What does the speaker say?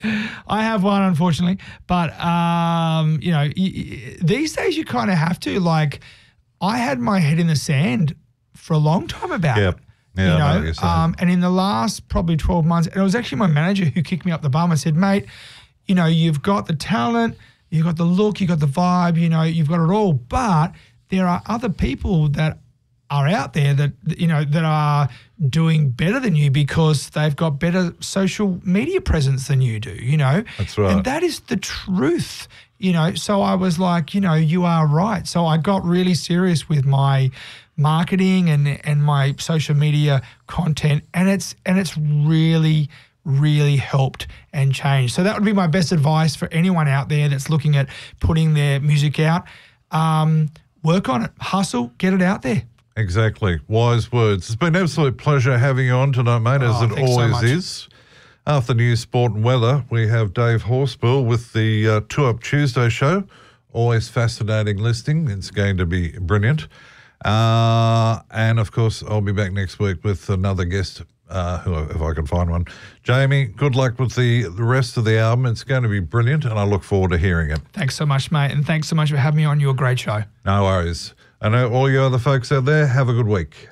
I have one, unfortunately. But, these days you kind of have to. Like, I had my head in the sand for a long time about it. Yeah, I know what you're saying. And in the last probably 12 months, and it was actually my manager who kicked me up the bum. I said, mate, you've got the talent, you've got the look, you've got the vibe, you've got it all. But there are other people that are out there that, that are doing better than you because they've got better social media presence than you do, That's right. And that is the truth, So I was like, you are right. So I got really serious with my marketing and my social media content, and it's really, really helped and changed. So that would be my best advice for anyone out there that's looking at putting their music out. Work on it, hustle, get it out there. Exactly. Wise words. It's been an absolute pleasure having you on tonight, mate, as it always is. After news, sport and weather, we have Dave Horsburgh with the 2 Up Tuesday show. Always fascinating listening. It's going to be brilliant. And, of course, I'll be back next week with another guest, if I can find one. Jamie, good luck with the rest of the album. It's going to be brilliant, and I look forward to hearing it. Thanks so much, mate, and thanks so much for having me on your great show. No worries. I know all you other folks out there, have a good week.